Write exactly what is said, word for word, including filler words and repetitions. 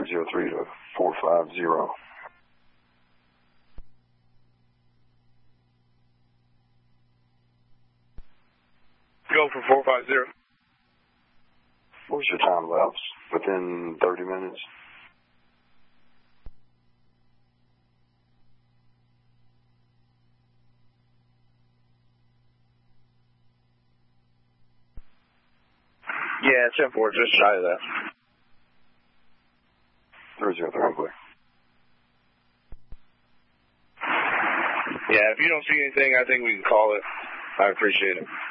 zero three to four five zero. Go for four five zero. What's your time lapse? Within thirty minutes? Yeah, ten four, just shy of that. three zero three, clear. Yeah, if you don't see anything, I think we can call it. I appreciate it.